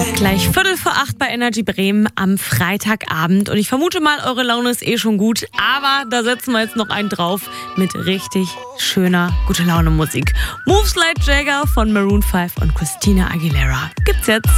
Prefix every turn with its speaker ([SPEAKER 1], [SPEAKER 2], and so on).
[SPEAKER 1] Gleich 7:45 bei Energy Bremen am Freitagabend. Und ich vermute mal, eure Laune ist schon gut. Aber da setzen wir jetzt noch einen drauf mit richtig schöner, gute Laune Musik. Moves Like Jagger von Maroon 5 und Christina Aguilera gibt's jetzt.